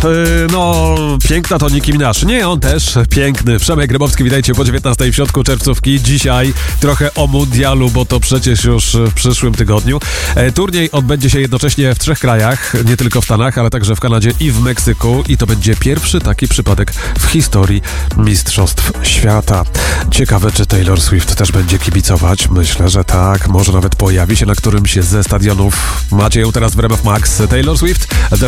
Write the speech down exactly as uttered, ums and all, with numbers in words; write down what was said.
no piękna to Nicki Minaj. Nie, on też piękny. Przemek Grybowski, witajcie po dziewiętnastej w środku czerwcówki. Dzisiaj trochę o mundialu, bo to przecież już w przyszłym tygodniu. Turniej odbędzie się jednocześnie w trzech krajach, nie tylko w Stanach, ale także w Kanadzie i w Meksyku i to będzie pierwszy taki przypadek w historii Mistrzostw Świata. Ciekawe, czy Taylor Swift też będzie kibicować. Myślę, że tak. Może nawet pojawi się na którymś ze stadionów. Macie ją teraz w R M F Max. Taylor Swift.